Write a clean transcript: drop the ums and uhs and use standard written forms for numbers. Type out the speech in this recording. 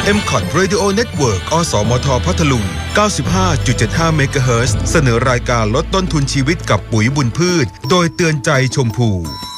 MCOT Radio Network อสมทพัทลุง 95.75 เมกะเฮิรตซ์เสนอรายการลดต้นทุนชีวิตกับปุ๋ยบุญพืชโดยเตือนใจชมพู